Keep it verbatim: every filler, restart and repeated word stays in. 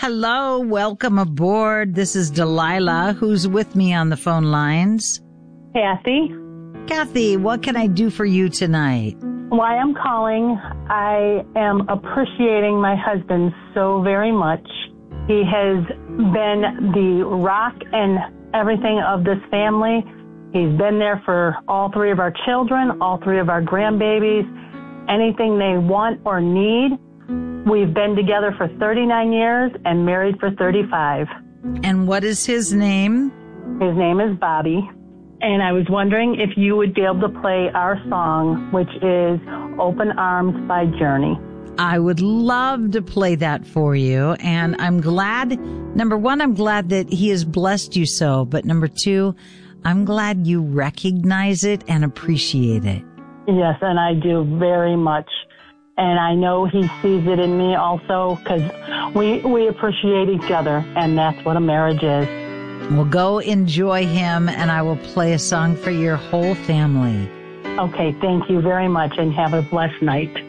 Hello, welcome aboard. This is Delilah, who's with me on the phone lines. Kathy. Kathy, what can I do for you tonight? Why I'm calling, I am appreciating my husband so very much. He has been the rock and everything of this family. He's been there for all three of our children, all three of our grandbabies, anything they want or need. We've been together for thirty-nine years and married for thirty-five. And what is his name? His name is Bobby. And I was wondering if you would be able to play our song, which is Open Arms by Journey. I would love to play that for you. And I'm glad, number one, I'm glad that he has blessed you so. But number two, I'm glad you recognize it and appreciate it. Yes, and I do very much. And I know he sees it in me also, because we, we appreciate each other, and that's what a marriage is. Well, go enjoy him, and I will play a song for your whole family. Okay, thank you very much, and have a blessed night.